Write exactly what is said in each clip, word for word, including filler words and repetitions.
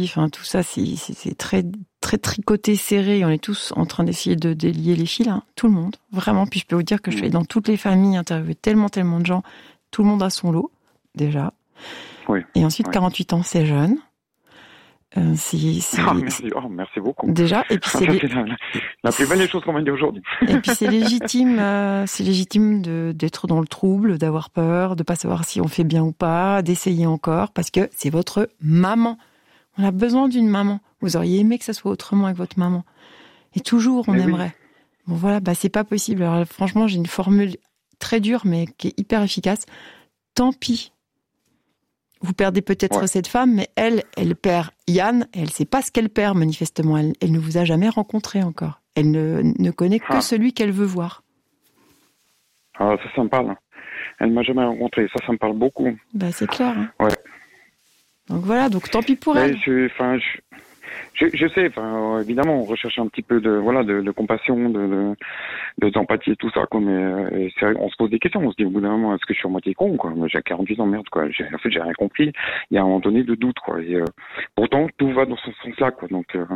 Enfin, tout ça, c'est, c'est, c'est très, très tricoté, serré. On est tous en train d'essayer de délier les fils, hein. Tout le monde, vraiment. Puis je peux vous dire que je suis dans toutes les familles, interviewer tellement, tellement de gens. Tout le monde a son lot, déjà. Oui. Et ensuite, oui. quarante-huit ans, c'est jeune. Euh, c'est, c'est, oh, merci. Oh, merci beaucoup. Déjà, et puis c'est, ça, les... c'est la, la, la plus belle des choses qu'on m'a dit aujourd'hui. Et puis c'est légitime, euh, c'est légitime de, d'être dans le trouble, d'avoir peur, de pas savoir si on fait bien ou pas, d'essayer encore, parce que c'est votre maman. On a besoin d'une maman. Vous auriez aimé que ça soit autrement avec votre maman. Et toujours, on mais aimerait. Oui. Bon voilà, bah c'est pas possible. Alors franchement, j'ai une formule très dure, mais qui est hyper efficace. Tant pis. Vous perdez peut-être ouais. cette femme, mais elle, elle perd Yann, et elle sait pas ce qu'elle perd, manifestement. Elle, elle ne vous a jamais rencontré encore. Elle ne, ne connaît que ah. celui qu'elle veut voir. Ah, ça, ça me parle. Elle m'a jamais rencontré. Ça, ça me parle beaucoup. Bah, c'est clair. Hein. Ouais. Donc voilà, donc tant pis pour mais elle. Je, enfin, je, je, je sais, enfin, évidemment, on recherche un petit peu de, voilà, de, de compassion, de, de, de d'empathie et tout ça, quoi. Mais euh, c'est, on se pose des questions. On se dit au bout d'un moment, est-ce que je suis à moitié con, quoi? Moi, j'ai quarante-huit ans, merde, quoi. J'ai, en fait, j'ai rien compris. Il y a un moment donné de doute, quoi. Et euh, pourtant, tout va dans ce sens-là, quoi. Donc. Euh,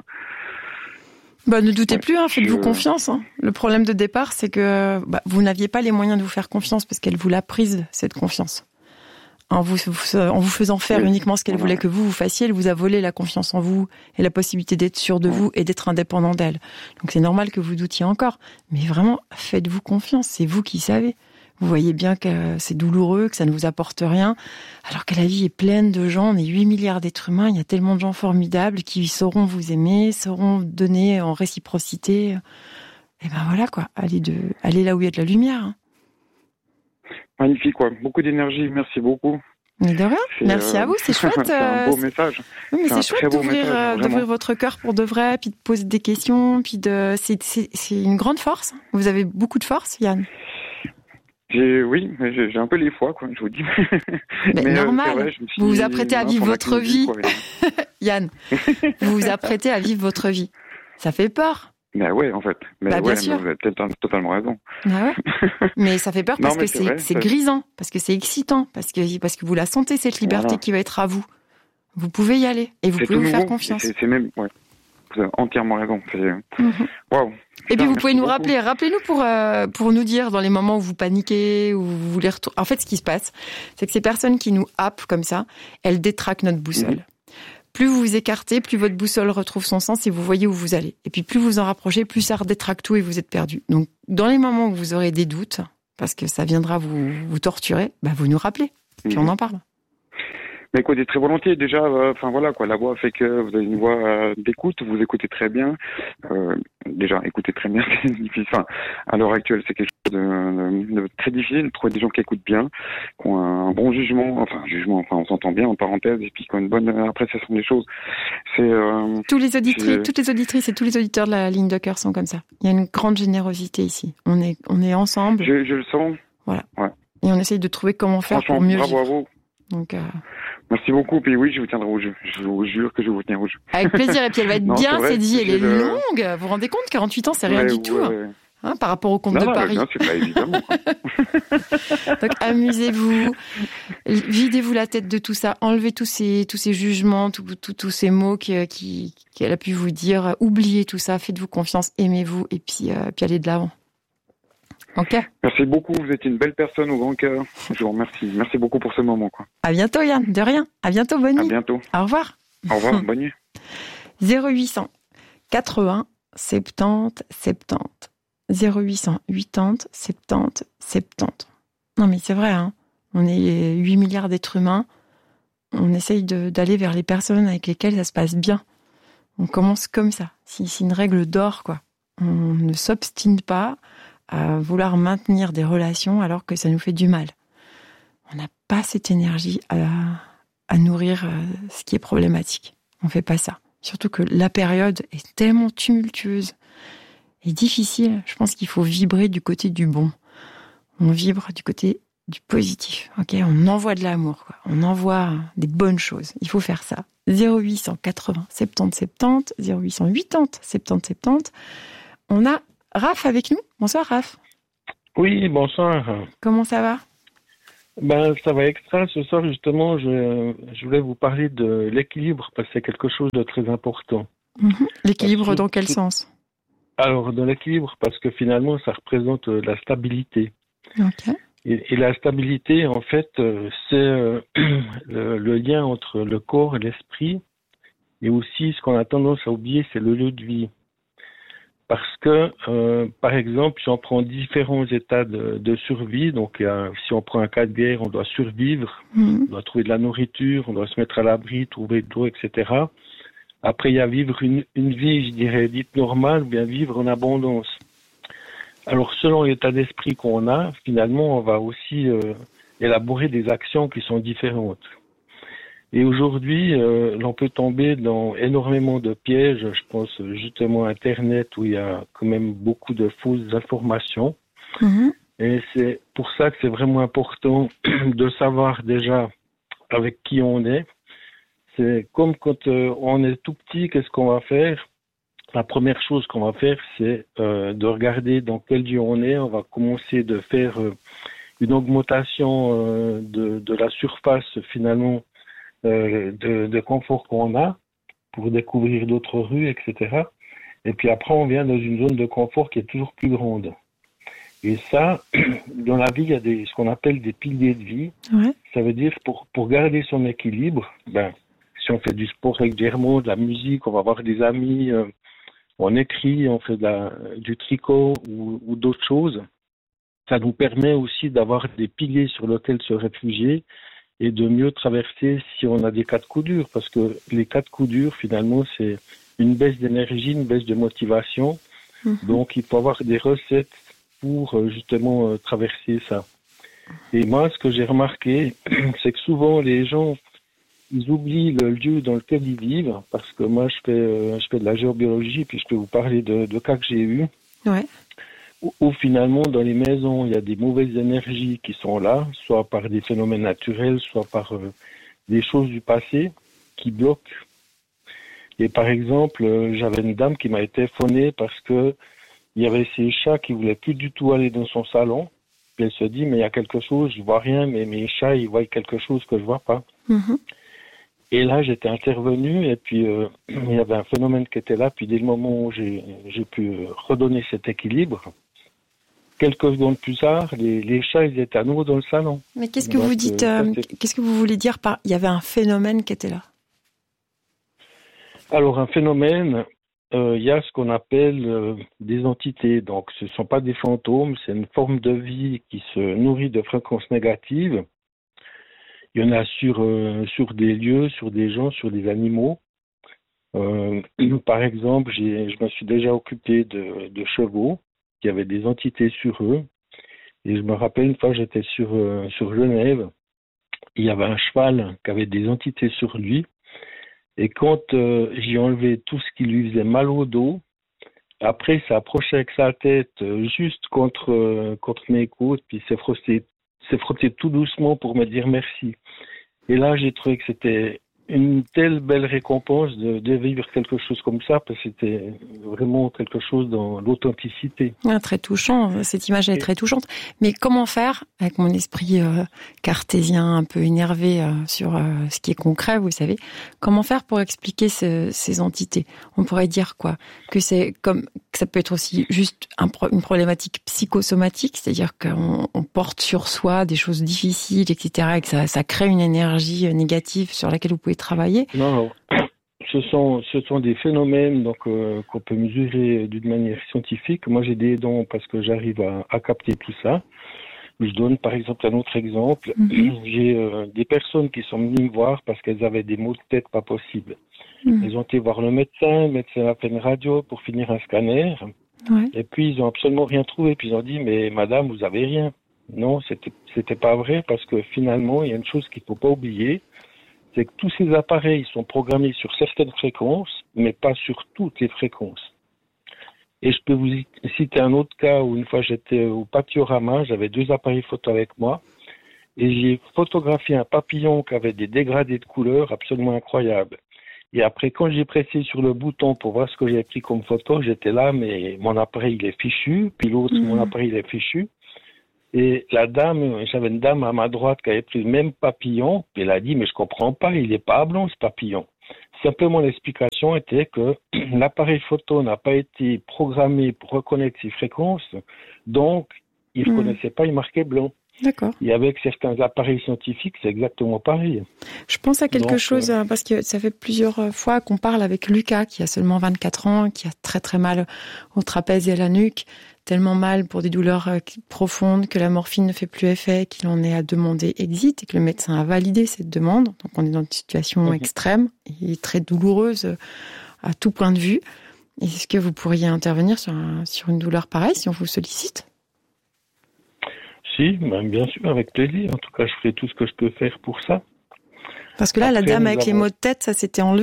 Bah, ne doutez ouais, plus, hein, faites-vous je... confiance. Hein. Le problème de départ, c'est que bah, vous n'aviez pas les moyens de vous faire confiance parce qu'elle vous l'a prise, cette confiance. En vous, en vous faisant faire oui. uniquement ce qu'elle voilà. voulait que vous, vous fassiez, elle vous a volé la confiance en vous et la possibilité d'être sûr de oui. vous et d'être indépendant d'elle. Donc c'est normal que vous doutiez encore. Mais vraiment, faites-vous confiance, c'est vous qui savez. Vous voyez bien que c'est douloureux, que ça ne vous apporte rien, alors que la vie est pleine de gens, on est huit milliards d'êtres humains, il y a tellement de gens formidables qui sauront vous aimer, sauront donner en réciprocité. Et ben voilà quoi, allez, de, allez là où il y a de la lumière. Hein. Magnifique, quoi. Beaucoup d'énergie, merci beaucoup. Mais de rien, c'est, merci euh, à vous, c'est chouette. c'est un beau message. Oui, mais c'est, c'est chouette d'ouvrir, message, d'ouvrir votre cœur pour de vrai, puis de poser des questions, puis de, c'est, c'est, c'est une grande force. Vous avez beaucoup de force, Yann. J'ai, oui, mais j'ai, j'ai un peu les foies, quoi, je vous dis. Mais, mais normal, euh, vrai, vous vous apprêtez à vivre votre vie. Quoi, Yann, vous vous apprêtez à vivre votre vie. Ça fait peur. Mais ouais, en fait. Mais bah, ouais, bien sûr. Vous avez peut-être totalement raison. Ah ouais. Mais ça fait peur parce non, que c'est, c'est, vrai, c'est ça... grisant, parce que c'est excitant, parce que, parce que vous la sentez, cette liberté voilà. qui va être à vous. Vous pouvez y aller et vous c'est pouvez vous nouveau. faire confiance. C'est, c'est même, ouais. Vous avez entièrement raison. C'est... Mm-hmm. Waouh. Et puis vous pouvez nous beaucoup. rappeler, rappelez-nous pour euh, pour nous dire dans les moments où vous paniquez, où vous voulez retourner. En fait, ce qui se passe, c'est que ces personnes qui nous happent comme ça, elles détraquent notre boussole. Mm-hmm. Plus vous vous écartez, plus votre boussole retrouve son sens et vous voyez où vous allez. Et puis plus vous en rapprochez, plus ça redétraque tout et vous êtes perdu. Donc dans les moments où vous aurez des doutes, parce que ça viendra vous vous torturer, bah vous nous rappelez, puis mm-hmm. on en parle. Mais écoutez, très volontiers, déjà, enfin euh, voilà quoi, la voix fait que vous avez une voix euh, d'écoute, vous écoutez très bien. Euh, déjà, écoutez très bien, c'est difficile. Enfin, à l'heure actuelle, c'est quelque chose de, de, de très difficile de trouver des gens qui écoutent bien, qui ont un bon jugement, enfin jugement, enfin on s'entend bien en parenthèse, et puis qui ont une bonne appréciation des choses. C'est euh, tous les auditrices, toutes les auditrices et tous les auditeurs de la ligne de cœur sont comme ça. Il y a une grande générosité ici. On est, on est ensemble. Je, je le sens. Voilà. Ouais. Et on essaye de trouver comment faire pour mieux bravo vivre. À vous. Donc, euh... merci beaucoup. Puis oui, je vous tiendrai au jeu. Je vous jure que je vais vous tenir au jeu. Avec plaisir. Et puis elle va être non, bien, cette vie. Elle est le... longue. Vous vous rendez compte, quarante-huit ans, c'est rien ouais, du ouais, tout. Ouais. Hein, par rapport au Comte non, de non, Paris. Non, c'est pas évidemment. Donc amusez-vous, videz-vous la tête de tout ça, enlevez tous ces tous ces jugements, tous tous tous ces mots qui, qui qu'elle a pu vous dire. Oubliez tout ça, faites-vous confiance, aimez-vous et puis euh, puis allez de l'avant. Ok. Merci beaucoup, vous êtes une belle personne au grand cœur. Je vous remercie. Merci beaucoup pour ce moment, quoi. À bientôt, Yann. De rien. À bientôt, bonne nuit. À bientôt. Au revoir. Au revoir, bonne nuit. zéro huit cent quatre-vingts soixante-dix soixante-dix. zéro huit cent quatre-vingts soixante-dix soixante-dix. Non, mais c'est vrai, hein. On est huit milliards d'êtres humains. On essaye de, d'aller vers les personnes avec lesquelles ça se passe bien. On commence comme ça. C'est, c'est une règle d'or, quoi. On ne s'obstine pas à vouloir maintenir des relations alors que ça nous fait du mal. On n'a pas cette énergie à, à nourrir ce qui est problématique. On fait pas ça. Surtout que la période est tellement tumultueuse et difficile. Je pense qu'il faut vibrer du côté du bon. On vibre du côté du positif. Ok, on envoie de l'amour, quoi. On envoie des bonnes choses. Il faut faire ça. zéro huit cent quatre-vingts soixante-dix soixante-dix, zéro huit cent quatre-vingts soixante-dix soixante-dix. On a Raph avec nous. Bonsoir Raph. Oui, bonsoir. Comment ça va ? Ben, ça va extra. Ce soir, justement, je, je voulais vous parler de l'équilibre parce que c'est quelque chose de très important. Mm-hmm. L'équilibre Parce que- dans quel sens? Alors, dans l'équilibre, parce que finalement, ça représente euh, la stabilité. Ok. Et, et la stabilité, en fait, euh, c'est euh, le, le lien entre le corps et l'esprit. Et aussi, ce qu'on a tendance à oublier, c'est le lieu de vie. Parce que, euh, par exemple, si on prend différents états de, de survie, donc il y a- si on prend un cas de guerre, on doit survivre, Mm-hmm. on doit trouver de la nourriture, on doit se mettre à l'abri, trouver de l'eau, et cetera. Après, il y a vivre une, une vie, je dirais, dite normale, ou bien vivre en abondance. Alors, selon l'état d'esprit qu'on a, finalement, on va aussi euh, élaborer des actions qui sont différentes. Et aujourd'hui, euh, l'on peut tomber dans énormément de pièges. Je pense justement à Internet où il y a quand même beaucoup de fausses informations. Mm-hmm. Et c'est pour ça que c'est vraiment important de savoir déjà avec qui on est. C'est comme quand euh, on est tout petit, qu'est-ce qu'on va faire? La première chose qu'on va faire, c'est euh, de regarder dans quel lieu on est. On va commencer de faire euh, une augmentation euh, de, de la surface finalement euh, de, de confort qu'on a pour découvrir d'autres rues, et cetera. Et puis après, on vient dans une zone de confort qui est toujours plus grande. Et ça, dans la vie, il y a des, ce qu'on appelle des piliers de vie. Ouais. Ça veut dire pour, pour garder son équilibre, ben, si on fait du sport régulièrement, de la musique, on va voir des amis, euh, on écrit, on fait de la, du tricot ou, ou d'autres choses. Ça nous permet aussi d'avoir des piliers sur lesquels se réfugier et de mieux traverser si on a des cas de coup durs. Parce que les cas de coup durs, finalement, c'est une baisse d'énergie, une baisse de motivation. Mm-hmm. Donc, il faut avoir des recettes pour euh, justement euh, traverser ça. Et moi, ce que j'ai remarqué, c'est que souvent les gens, ils oublient le lieu dans lequel ils vivent, parce que moi, je fais, euh, je fais de la géobiologie, puis je peux vous parler de, de cas que j'ai eus, Ouais. où, où finalement, dans les maisons, il y a des mauvaises énergies qui sont là, soit par des phénomènes naturels, soit par euh, des choses du passé qui bloquent. Et par exemple, euh, j'avais une dame qui m'a été téléphoné parce que il y avait ses chats qui voulaient plus du tout aller dans son salon. Puis elle se dit, mais il y a quelque chose, je vois rien, mais mes chats, ils voient quelque chose que je vois pas. Mm-hmm. Et là, j'étais intervenu, et puis euh, il y avait un phénomène qui était là. Puis dès le moment où j'ai, j'ai pu redonner cet équilibre, quelques secondes plus tard, les, les chats, ils étaient à nouveau dans le salon. Mais qu'est-ce que Donc, vous dites, euh, ça, euh, c'est- qu'est-ce que vous voulez dire par il y avait un phénomène qui était là? Alors, un phénomène, euh, il y a ce qu'on appelle euh, des entités. Donc, ce ne sont pas des fantômes, c'est une forme de vie qui se nourrit de fréquences négatives. Il y en a sur, euh, sur des lieux, sur des gens, sur des animaux. Euh, par exemple, j'ai, je me suis déjà occupé de, de chevaux qui avaient des entités sur eux. Et je me rappelle une fois, j'étais sur, euh, sur Genève. Il y avait un cheval qui avait des entités sur lui. Et quand euh, j'ai enlevé tout ce qui lui faisait mal au dos, après, ça approchait avec sa tête euh, juste contre, euh, contre mes côtes, puis s'est frotté, s'est frotté tout doucement pour me dire merci. Et là, j'ai trouvé que c'était une telle belle récompense de, de vivre quelque chose comme ça, parce que c'était vraiment quelque chose dans l'authenticité. Ah, très touchant, cette image est très touchante. Mais comment faire, avec mon esprit euh, cartésien un peu énervé euh, sur euh, ce qui est concret, vous savez, comment faire pour expliquer ce, ces entités? On pourrait dire quoi? Que c'est comme que ça peut être aussi juste un pro, une problématique psychosomatique, c'est-à-dire qu'on on porte sur soi des choses difficiles, et cetera, et que ça, ça crée une énergie négative sur laquelle vous pouvez travailler. Non, non. Ce sont, ce sont des phénomènes donc, euh, qu'on peut mesurer d'une manière scientifique. Moi, j'ai des dons parce que j'arrive à, à capter tout ça. Je donne par exemple un autre exemple. Mm-hmm. J'ai euh, des personnes qui sont venues me voir parce qu'elles avaient des maux de tête pas possibles. Mm-hmm. Elles ont été voir le médecin, le médecin a fait une radio pour finir un scanner. Ouais. Et puis, ils ont absolument rien trouvé. Puis, ils ont dit, mais madame, vous avez rien. Non, c'était, c'était pas vrai parce que finalement, il y a une chose qu'il faut pas oublier. C'est que tous ces appareils sont programmés sur certaines fréquences, mais pas sur toutes les fréquences. Et je peux vous citer un autre cas où une fois j'étais au Patiorama, j'avais deux appareils photo avec moi, et j'ai photographié un papillon qui avait des dégradés de couleurs absolument incroyables. Et après, quand j'ai pressé sur le bouton pour voir ce que j'avais pris comme photo, j'étais là, mais mon appareil il est fichu, puis l'autre, mmh. mon appareil il est fichu. Et la dame, j'avais une dame à ma droite qui avait pris le même papillon, puis elle a dit, mais je comprends pas, il n'est pas blanc ce papillon. Simplement, l'explication était que l'appareil photo n'a pas été programmé pour reconnaître ces fréquences, donc il ne Mmh. reconnaissait pas, il marquait blanc. D'accord. Et avec certains appareils scientifiques, c'est exactement pareil. Je pense à quelque Donc, chose, euh, parce que ça fait plusieurs fois qu'on parle avec Lucas, qui a seulement vingt-quatre ans, qui a très très mal au trapèze et à la nuque, tellement mal pour des douleurs euh, profondes que la morphine ne fait plus effet, qu'il en est à demander exit et que le médecin a validé cette demande. Donc on est dans une situation Mhm. extrême et très douloureuse euh, à tout point de vue. Est-ce que vous pourriez intervenir sur, un- sur une douleur pareille si on vous sollicite ? Si, ben, bien sûr, avec plaisir. En tout cas, je ferai tout ce que je peux faire pour ça. Parce que là, la Après, dame nous avec les avons- maux de tête, ça s'était enlevé ?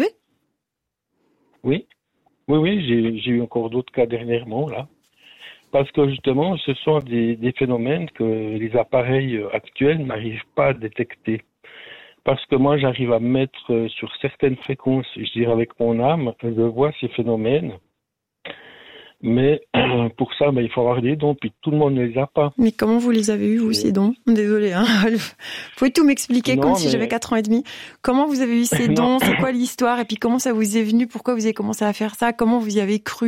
Oui, oui, oui, j'ai, j'ai eu encore d'autres cas dernièrement, là. Parce que justement, ce sont des, des phénomènes que les appareils euh, actuels n'arrivent pas à détecter. Parce que moi, j'arrive à me mettre euh, sur certaines fréquences, je dirais avec mon âme, je vois ces phénomènes. Mais euh, pour ça, ben, il faut avoir des dons, puis tout le monde ne les a pas. Mais comment vous les avez eus, vous, C'est- ces dons ? Désolée, hein. Vous pouvez tout m'expliquer Non, comme si mais- j'avais quatre ans et demi. Comment vous avez eu ces Non. dons ? C'est quoi l'histoire ? Et puis comment ça vous est venu ? Pourquoi vous avez commencé à faire ça ? Comment vous y avez cru ?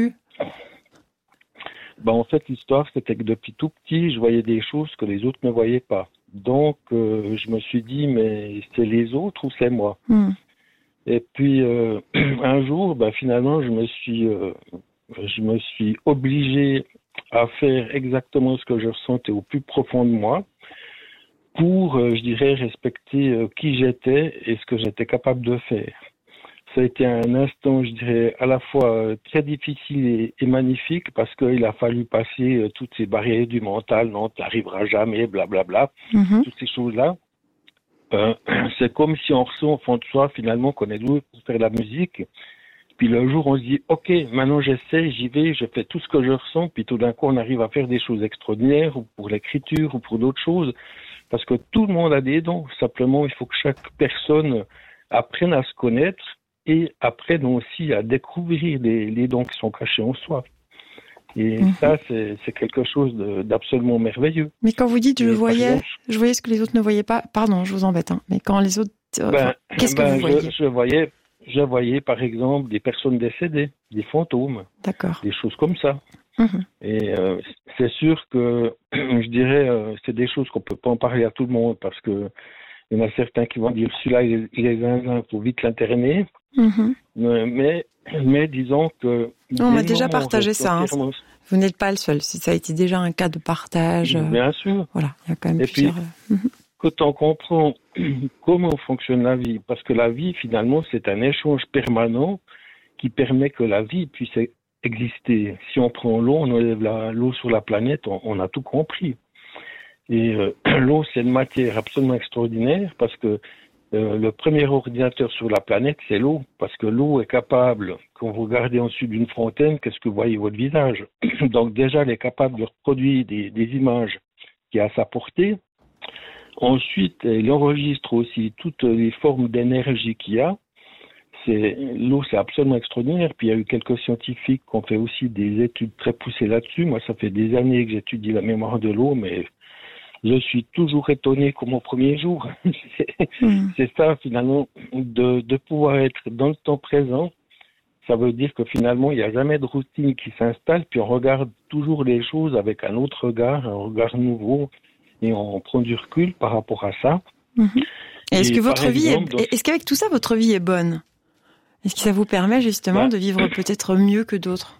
Ben, en fait, l'histoire, c'était que depuis tout petit, je voyais des choses que les autres ne voyaient pas. Donc, euh, je me suis dit, mais c'est les autres ou c'est moi ? Hmm. Et puis, euh, un jour, ben, finalement, je me suis, euh, je me suis obligé à faire exactement ce que je ressentais au plus profond de moi pour, euh, je dirais, respecter euh, qui j'étais et ce que j'étais capable de faire. Ça a été un instant, je dirais, à la fois euh, très difficile et, et magnifique parce qu'il a fallu passer euh, toutes ces barrières du mental, non, tu n'arriveras jamais, blablabla, Mhm. toutes ces choses-là. Euh, c'est comme si on ressent au fond de soi, finalement, qu'on est doué pour faire de la musique. Puis le jour, on se dit, OK, maintenant j'essaie, j'y vais, je fais tout ce que je ressens, puis tout d'un coup, on arrive à faire des choses extraordinaires, ou pour l'écriture, ou pour d'autres choses, parce que tout le monde a des dons. Simplement, il faut que chaque personne apprenne à se connaître et apprenne aussi à découvrir les, les dons qui sont cachés en soi. Et Mhm. ça, c'est, c'est quelque chose de, d'absolument merveilleux. Mais quand vous dites je Et par voyais, exemple, je voyais ce que les autres ne voyaient pas, pardon, je vous embête, hein, mais quand les autres, euh, ben, enfin, qu'est-ce que ben, vous voyez ? je, je voyais, je voyais par exemple des personnes décédées, des fantômes, D'accord. des choses comme ça. Mhm. Et euh, c'est sûr que je dirais, euh, c'est des choses qu'on peut pas en parler à tout le monde parce que il y en a certains qui vont dire celui-là il est, il est zinzin, faut vite l'interner. Mhm. Euh, Mais mais disons que On m'a dès déjà le moment où partagé on ça, hein. confirme- Vous n'êtes pas le seul. Si ça a été déjà un cas de partage, euh, Bien sûr. voilà, il y a quand même Et puis, plusieurs. euh, mhm. Quand on comprend comment fonctionne la vie, parce que la vie, finalement, c'est un échange permanent qui permet que la vie puisse e- exister. Si on prend l'eau, on enlève la- l'eau sur la planète, on, on a tout compris. Et euh, l'eau, c'est une matière absolument extraordinaire parce que euh, le premier ordinateur sur la planète, c'est l'eau. Parce que l'eau est capable, quand vous regardez en dessus d'une fontaine, qu'est-ce que vous voyez votre visage? Donc déjà, elle est capable de reproduire des, des images qui est à sa portée. Ensuite, elle enregistre aussi toutes les formes d'énergie qu'il y a. C'est, l'eau, c'est absolument extraordinaire. Puis il y a eu quelques scientifiques qui ont fait aussi des études très poussées là-dessus. Moi, ça fait des années que j'étudie la mémoire de l'eau, mais je suis toujours étonné comme au premier jour. c'est, Mm. c'est ça, finalement, de, de pouvoir être dans le temps présent. Ça veut dire que finalement, il n'y a jamais de routine qui s'installe, puis on regarde toujours les choses avec un autre regard, un regard nouveau, et on prend du recul par rapport à ça. Mhm. Et est-ce Et que par votre vie exemple, est, donc- est-ce qu'avec tout ça, votre vie est bonne? Est-ce que ça vous permet justement Bah. de vivre peut-être mieux que d'autres?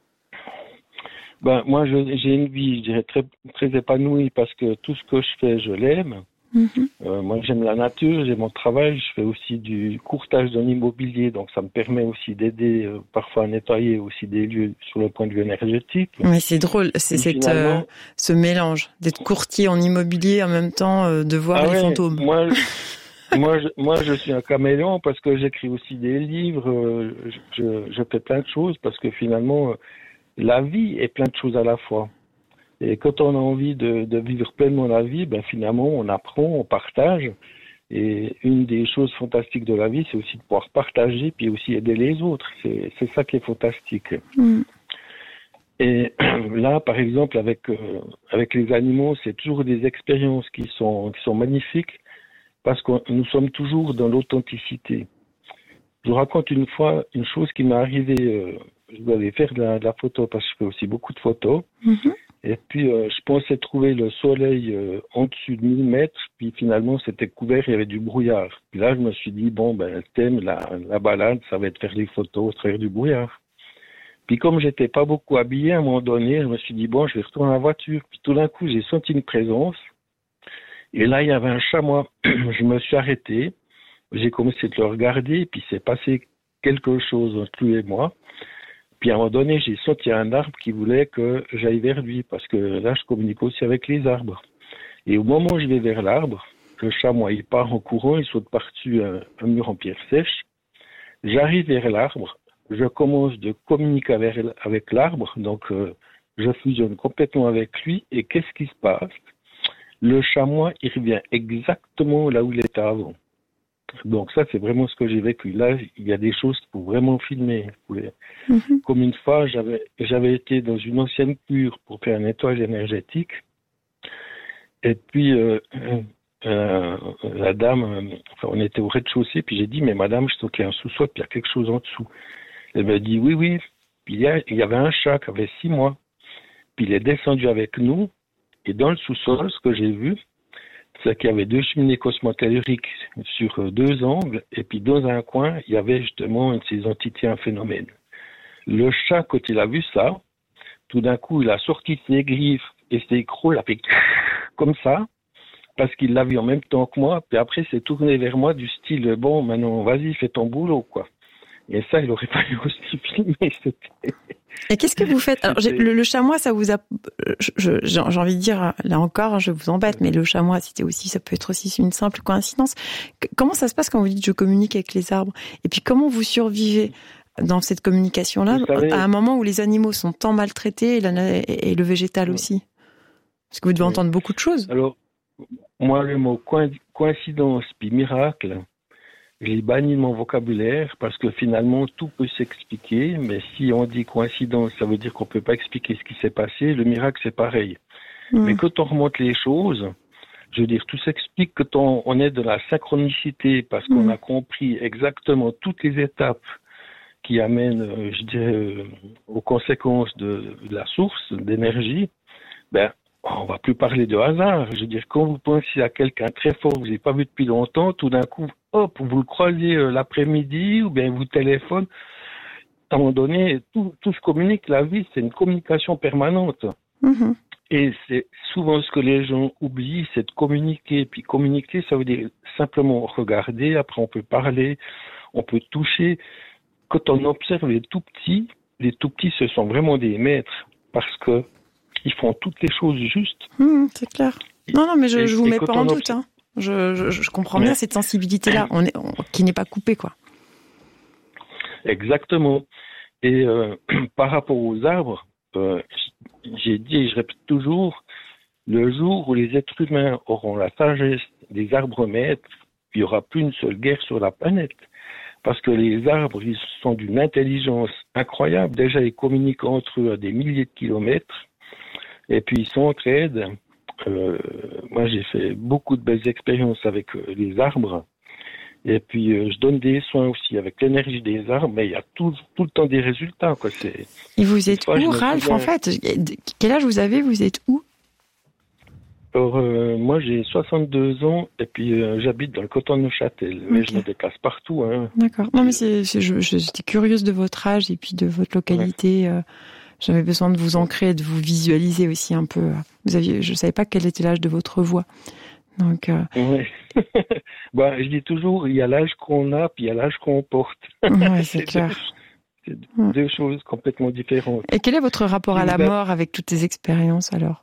Ben, moi, je, j'ai une vie, je dirais, très, très épanouie parce que tout ce que je fais, je l'aime. Mhm. Euh, moi, j'aime la nature, j'aime mon travail. Je fais aussi du courtage dans l'immobilier, donc ça me permet aussi d'aider euh, parfois à nettoyer aussi des lieux sur le point de vue énergétique. Mais c'est drôle, c'est Et cette, finalement- euh, ce mélange d'être courtier en immobilier en même temps euh, de voir Ah les ouais, fantômes. Moi, moi, je, moi, je suis un caméléon parce que j'écris aussi des livres, euh, je, je, je fais plein de choses parce que finalement, euh, la vie est plein de choses à la fois. Et quand on a envie de, de vivre pleinement la vie, ben finalement, on apprend, on partage. Et une des choses fantastiques de la vie, c'est aussi de pouvoir partager puis aussi aider les autres. C'est, c'est ça qui est fantastique. Mm. Et là, par exemple, avec, euh, avec les animaux, c'est toujours des expériences qui sont, qui sont magnifiques parce que nous sommes toujours dans l'authenticité. Je vous raconte une fois une chose qui m'est arrivée. Euh, je devais faire de la, de la photo parce que je fais aussi beaucoup de photos. Mhm. Et puis, euh, je pensais trouver le soleil euh, en dessus de mille mètres. Puis finalement, c'était couvert, il y avait du brouillard. Puis là, je me suis dit, bon, ben, le thème, la, la balade, ça va être faire des photos au travers du brouillard. Puis comme j'étais pas beaucoup habillé, à un moment donné, je me suis dit, bon, je vais retourner à la voiture. Puis tout d'un coup, j'ai senti une présence. Et là, il y avait un chamois. Je me suis arrêté. J'ai commencé à le regarder. Puis c'est passé quelque chose entre lui et moi. Puis à un moment donné, j'ai senti un arbre qui voulait que j'aille vers lui. Parce que là, je communique aussi avec les arbres. Et au moment où je vais vers l'arbre, le chamois, il part en courant. Il saute par-dessus un, un mur en pierre sèche. J'arrive vers l'arbre. Je commence de communiquer avec, avec l'arbre, donc euh, je fusionne complètement avec lui. Et qu'est-ce qui se passe? Le chamois, il revient exactement là où il était avant. Donc ça, c'est vraiment ce que j'ai vécu. Là, il y a des choses qu'il faut vraiment filmer. Mm-hmm. Comme une fois, j'avais, j'avais été dans une ancienne cure pour faire un nettoyage énergétique. Et puis, euh, euh, la dame, euh, enfin, on était au rez-de-chaussée, puis j'ai dit, mais madame, je sens qu'il y a un sous-sol, puis il y a quelque chose en dessous. Elle m'a dit oui, oui. Puis il y, a, il y avait un chat qui avait six mois. Puis il est descendu avec nous. Et dans le sous-sol, ce que j'ai vu, c'est qu'il y avait deux cheminées cosmotelluriques sur deux angles. Et puis dans un coin, il y avait justement une de ces entités, un phénomène. Le chat, quand il a vu ça, tout d'un coup, il a sorti ses griffes et ses crocs, il a fait comme ça, parce qu'il l'a vu en même temps que moi. Puis après, il s'est tourné vers moi du style, bon, maintenant, vas-y, fais ton boulot, quoi. Et ça, il aurait fallu aussi filmer. C'était... Et qu'est-ce que vous faites? Alors, j'ai, le, le chamois, ça vous a... Je, je, j'ai envie de dire, là encore, je vous embête, mais le chamois, c'était aussi, ça peut être aussi une simple coïncidence. Comment ça se passe quand vous dites « je communique avec les arbres » ? Et puis, comment vous survivez dans cette communication-là, savez, à un moment où les animaux sont tant maltraités et, la, et le végétal aussi? Parce que vous devez oui. entendre beaucoup de choses. Alors, moi, le mot coïncidence puis miracle, je l'ai banni de mon vocabulaire parce que finalement, tout peut s'expliquer, mais si on dit coïncidence, ça veut dire qu'on ne peut pas expliquer ce qui s'est passé. Le miracle, c'est pareil. Mmh. Mais quand on remonte les choses, je veux dire, tout s'explique quand on, on est de la synchronicité parce qu'on mmh. a compris exactement toutes les étapes qui amènent, je dirais, aux conséquences de, de la source d'énergie. Ben, on va plus parler de hasard. Je veux dire, quand vous pensez à quelqu'un très fort que vous n'avez pas vu depuis longtemps, tout d'un coup, hop, vous le croisez euh, l'après-midi ou bien vous téléphone. À un moment donné, tout, tout se communique. La vie, c'est une communication permanente. Mm-hmm. Et c'est souvent ce que les gens oublient, c'est de communiquer. Puis communiquer, ça veut dire simplement regarder. Après, on peut parler, on peut toucher. Quand on observe les tout petits, les tout petits, ce sont vraiment des maîtres parce que ils font toutes les choses justes. Mmh, c'est clair. Non, non, mais je, je vous mets pas en doute. Observe... Hein. Je, je, je comprends ouais. bien cette sensibilité-là, on est, on, qui n'est pas coupée, quoi. Exactement. Et euh, par rapport aux arbres, euh, j'ai dit et je répète toujours, le jour où les êtres humains auront la sagesse des arbres maîtres, il n'y aura plus une seule guerre sur la planète. Parce que les arbres, ils sont d'une intelligence incroyable. Déjà, ils communiquent entre eux à des milliers de kilomètres. Et puis, ils s'entraident. Euh, moi, j'ai fait beaucoup de belles expériences avec euh, les arbres. Et puis, euh, je donne des soins aussi avec l'énergie des arbres. Mais il y a tout, tout le temps des résultats, quoi. C'est, et vous êtes fois, où, Ralph, souviens... en fait? Quel âge vous avez? Vous êtes où? Alors, euh, moi, j'ai soixante-deux ans et puis euh, j'habite dans le canton de Neuchâtel. Mais okay. je me déplace partout. Hein. D'accord. Non, mais c'est, c'est, je, je, j'étais curieuse de votre âge et puis de votre localité. Ouais. Euh, j'avais besoin de vous ancrer, de vous visualiser aussi un peu. Vous aviez, je ne savais pas quel était l'âge de votre voix. Donc, euh... ouais. bah, je dis toujours, il y a l'âge qu'on a puis il y a l'âge qu'on porte. Ouais, c'est, c'est clair. Deux, c'est ouais. deux choses complètement différentes. Et quel est votre rapport à la mort avec toutes ces expériences alors?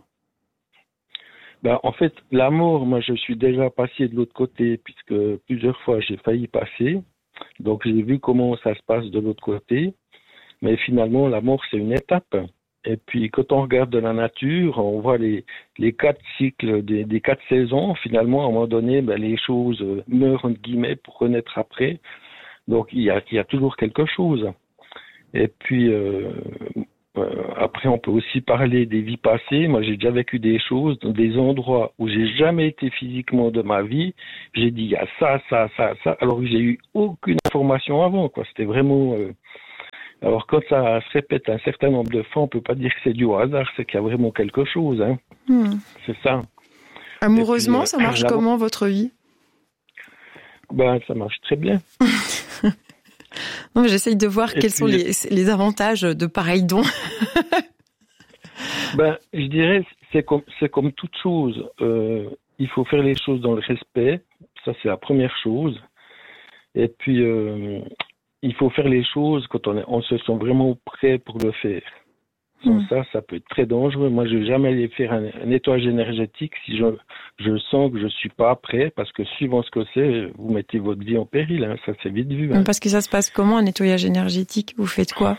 Ben, en fait, la mort, moi, je suis déjà passé de l'autre côté, puisque plusieurs fois, j'ai failli passer. Donc, j'ai vu comment ça se passe de l'autre côté. Mais finalement, la mort, c'est une étape. Et puis, quand on regarde de la nature, on voit les, les quatre cycles des, des quatre saisons. Finalement, à un moment donné, ben, les choses meurent, entre guillemets, pour renaître après. Donc, il y a, il y a toujours quelque chose. Et puis, euh, Euh, après, on peut aussi parler des vies passées. Moi, j'ai déjà vécu des choses dans des endroits où j'ai jamais été physiquement de ma vie. J'ai dit, il y a ça, ça, ça, ça, alors que j'ai eu aucune information avant, quoi. C'était vraiment... Euh... Alors, quand ça se répète un certain nombre de fois, on peut pas dire que c'est du hasard, c'est qu'il y a vraiment quelque chose, hein. Hmm. C'est ça. Amoureusement, puis, ça marche euh, comment, votre vie? Ben, ça marche très bien. Non, mais j'essaye de voir Et quels puis, sont les, les avantages de pareils dons. Ben, je dirais, c'est comme, c'est comme toute chose. Euh, il faut faire les choses dans le respect. Ça, c'est la première chose. Et puis, euh, il faut faire les choses quand on, est, on se sent vraiment prêt pour le faire. Sans mmh. ça, ça peut être très dangereux. Moi, je vais jamais aller faire un, un nettoyage énergétique si je, je sens que je suis pas prêt, parce que suivant ce que c'est, vous mettez votre vie en péril. Hein. Ça, c'est vite vu. Hein. Parce que ça se passe comment, un nettoyage énergétique? Vous faites quoi?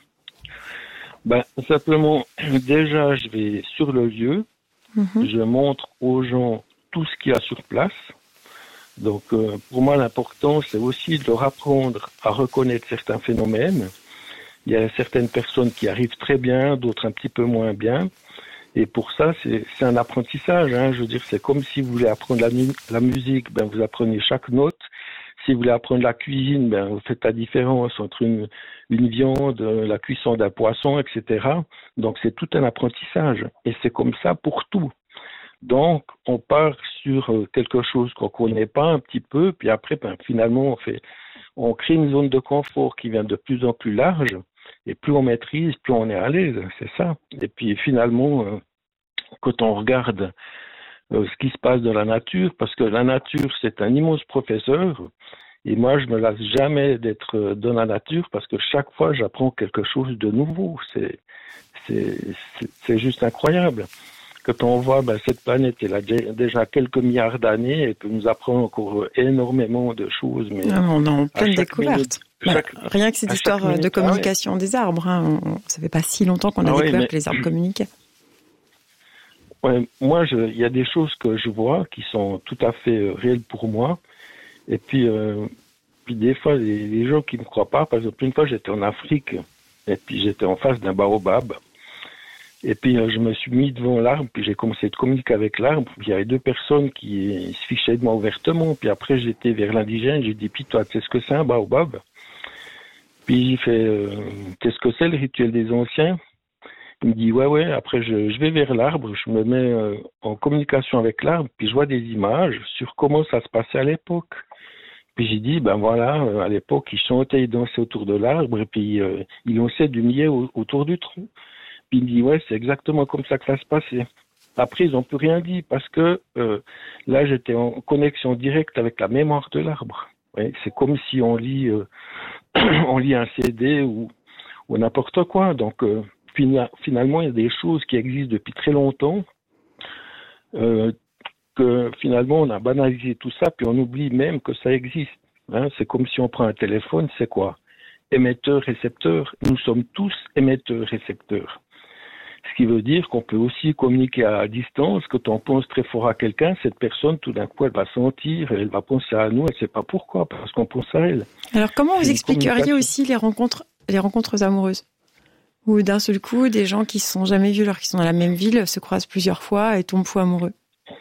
Ben, simplement, déjà, je vais sur le lieu, mmh. je montre aux gens tout ce qu'il y a sur place. Donc, euh, pour moi, l'important, c'est aussi de leur apprendre à reconnaître certains phénomènes. Il y a certaines personnes qui arrivent très bien, d'autres un petit peu moins bien. Et pour ça, c'est, c'est un apprentissage. Hein. Je veux dire, c'est comme si vous voulez apprendre la, mu- la musique, ben vous apprenez chaque note. Si vous voulez apprendre la cuisine, ben vous faites la différence entre une, une viande, la cuisson d'un poisson, et cetera. Donc, c'est tout un apprentissage. Et c'est comme ça pour tout. Donc, on part sur quelque chose qu'on connaît pas un petit peu, puis après, ben, finalement, on fait, on crée une zone de confort qui vient de plus en plus large, et plus on maîtrise, plus on est à l'aise, c'est ça. Et puis, finalement, euh, quand on regarde euh, ce qui se passe dans la nature, parce que la nature, c'est un immense professeur, et moi, je me lasse jamais d'être dans la nature, parce que chaque fois, j'apprends quelque chose de nouveau. C'est, c'est, c'est, c'est juste incroyable. Quand on voit ben, cette planète, elle a déjà quelques milliards d'années et peut nous apprendre encore énormément de choses. Mais ah, on est en pleine découverte. Minute, bah, chaque, rien que cette histoire minute, de communication ah ouais. des arbres. Hein, on, ça fait pas si longtemps qu'on a ah découvert ouais, mais... que les arbres communiquaient. Ouais, moi, il y a des choses que je vois qui sont tout à fait euh, réelles pour moi. Et puis, euh, puis des fois, les, les gens qui ne me croient pas, par exemple, une fois, j'étais en Afrique et puis j'étais en face d'un baobab. Et puis, euh, je me suis mis devant l'arbre, puis j'ai commencé à communiquer avec l'arbre. Puis, il y avait deux personnes qui se fichaient de moi ouvertement. Puis après, j'étais vers l'indigène. J'ai dit, puis toi, tu sais ce que c'est un baobab? Puis, j'ai fait, euh, qu'est-ce que c'est le rituel des anciens? Il me dit, ouais, ouais. Après, je, je vais vers l'arbre. Je me mets euh, en communication avec l'arbre. Puis, je vois des images sur comment ça se passait à l'époque. Puis, j'ai dit, ben voilà, euh, à l'époque, ils chantaient, ils dansaient autour de l'arbre. Et puis, euh, ils lançaient du millet au, autour du tronc. Puis il me dit, ouais, c'est exactement comme ça que ça se passait. Après, ils n'ont plus rien dit parce que euh, là, j'étais en connexion directe avec la mémoire de l'arbre. Ouais, c'est comme si on lit, euh, on lit un C D ou, ou n'importe quoi. Donc, euh, finalement, il y a des choses qui existent depuis très longtemps, euh, que finalement, on a banalisé tout ça, puis on oublie même que ça existe. Hein, c'est comme si on prend un téléphone, c'est quoi? Émetteur, récepteur. Nous sommes tous émetteurs, récepteurs. Ce qui veut dire qu'on peut aussi communiquer à distance. Quand on pense très fort à quelqu'un, cette personne, tout d'un coup, elle va sentir, elle va penser à nous, elle ne sait pas pourquoi, parce qu'on pense à elle. Alors, comment vous expliqueriez aussi les rencontres, les rencontres amoureuses? Où d'un seul coup, des gens qui ne se sont jamais vus alors qu'ils sont dans la même ville se croisent plusieurs fois et tombent fous amoureux?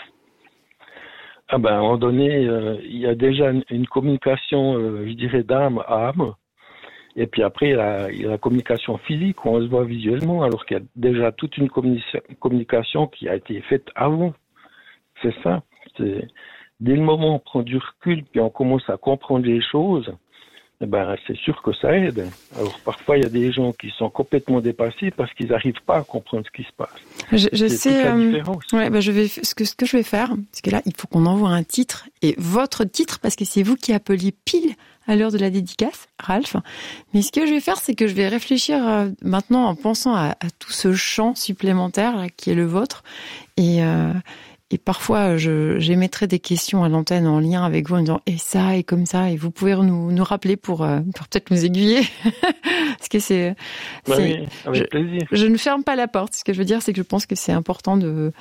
Ah ben, à un moment donné, euh, il y a déjà une, une communication, euh, je dirais, d'âme à âme. Et puis après, il y, a, il y a la communication physique où on se voit visuellement, alors qu'il y a déjà toute une communica- communication qui a été faite avant. C'est ça. C'est, dès le moment où on prend du recul, puis on commence à comprendre les choses, eh ben, c'est sûr que ça aide. Alors parfois, il y a des gens qui sont complètement dépassés parce qu'ils n'arrivent pas à comprendre ce qui se passe. Je, je sais. Euh, ouais, ben je vais, ce que ce que je vais faire, parce que là, il faut qu'on envoie un titre et votre titre, parce que c'est vous qui appeliez pile à l'heure de la dédicace, Ralph. Mais ce que je vais faire, c'est que je vais réfléchir euh, maintenant en pensant à, à tout ce champ supplémentaire là, qui est le vôtre. Et, euh, et parfois, je, j'émettrai des questions à l'antenne en lien avec vous en disant « et ça, et comme ça ». Et vous pouvez nous, nous rappeler pour, euh, pour peut-être nous aiguiller. Parce que c'est... Bah c'est oui, avec je, plaisir. Je ne ferme pas la porte. Ce que je veux dire, c'est que je pense que c'est important de...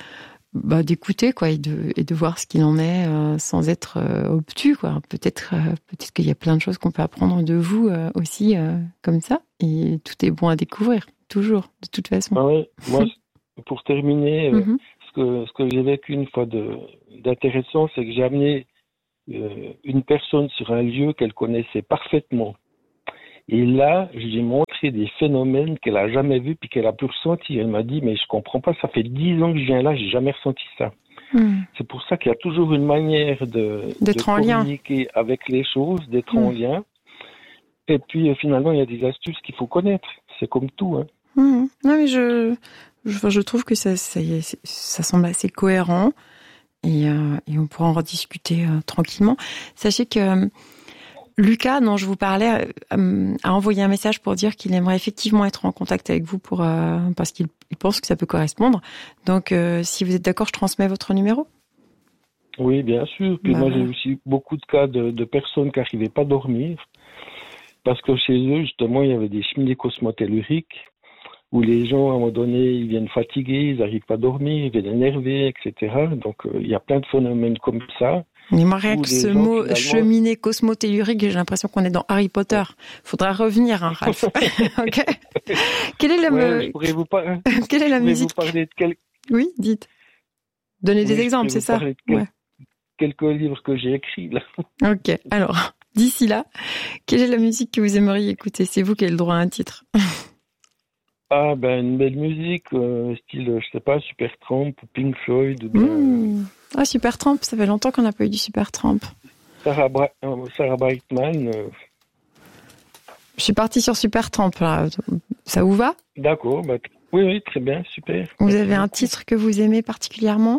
bah, d'écouter, quoi, et de, et de voir ce qu'il en est euh, sans être euh, obtus, quoi. Peut-être, euh, peut-être qu'il y a plein de choses qu'on peut apprendre de vous euh, aussi, euh, comme ça. Et tout est bon à découvrir, toujours, de toute façon. Ah ouais, moi, pour terminer, euh, Mm-hmm. ce que, ce que j'ai vécu une fois de, d'intéressant, c'est que j'ai amené euh, une personne sur un lieu qu'elle connaissait parfaitement. Et là, je lui ai montré des phénomènes qu'elle a jamais vus puis qu'elle a pu ressentir. Elle m'a dit, mais je comprends pas, ça fait dix ans que je viens là, j'ai jamais ressenti ça. Mm. C'est pour ça qu'il y a toujours une manière de, D'être de en lien. communiquer avec les choses, d'être Mm. en lien. Et puis euh, finalement, il y a des astuces qu'il faut connaître. C'est comme tout, hein. Mm. Non, mais je, je, je trouve que ça, ça, ça semble assez cohérent et, euh, et on pourra en rediscuter euh, tranquillement. Sachez que euh, Lucas, dont je vous parlais, euh, a envoyé un message pour dire qu'il aimerait effectivement être en contact avec vous pour euh, parce qu'il il pense que ça peut correspondre. Donc, euh, si vous êtes d'accord, je transmets votre numéro. Oui, bien sûr. Puis Bah, moi, voilà. j'ai aussi beaucoup de cas de, de personnes qui n'arrivaient pas à dormir parce que chez eux, justement, il y avait des cheminées cosmotelluriques où les gens, à un moment donné, ils viennent fatigués, ils n'arrivent pas à dormir, ils viennent énervés, et cetera. Donc, euh, il y a plein de phénomènes comme ça. Mais moi, rien Où que les ce gens, mot finalement- cheminée cosmotellurique, j'ai l'impression qu'on est dans Harry Potter. Faudra revenir, hein, Ralph. Ok. Quelle est la, Ouais, je pourrais vous, par- je quelle est la pourrais vous musique? parler de quel- Oui, dites. Donnez Oui, des je exemples, pourrais c'est vous ça? parler de quel- Ouais. quelques livres que j'ai écrits, là. Ok. Alors, d'ici là, quelle est la musique que vous aimeriez écouter? C'est vous qui avez le droit à un titre. Ah, ben, une belle musique, euh, style, je sais pas, Supertramp ou Pink Floyd ou bien Mmh. Ah, Supertramp, ça fait longtemps qu'on n'a pas eu du Supertramp. Sarah, Bra- euh, Sarah Brightman. euh, Je suis partie sur Supertramp, là. Ça vous va? D'accord, bah, t- oui, oui, très bien, super. Vous Merci avez un beaucoup. titre que vous aimez particulièrement?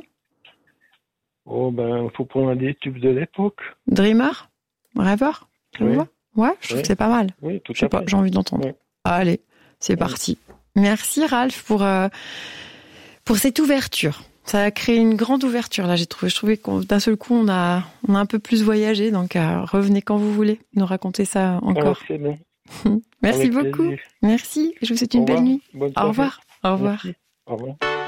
Oh, ben, faut prendre des tubes de l'époque. Dreamer? Rêveur? Ça vous Oui. va? Ouais, je trouve Oui. que c'est pas mal. Oui, tout Je sais à pas, fait. j'ai envie d'entendre. Ouais. Allez, c'est Ouais. parti. Merci Ralph pour euh, pour cette ouverture. Ça a créé une grande ouverture là. J'ai trouvé, je trouvais qu'on d'un seul coup on a on a un peu plus voyagé. Donc euh, revenez quand vous voulez nous raconter ça Ah, encore. c'est bien. Merci Avec beaucoup. plaisir. Merci. Je vous souhaite Au une belle revoir. nuit. Bonne Au soirée. revoir. Au revoir. Merci. Au revoir.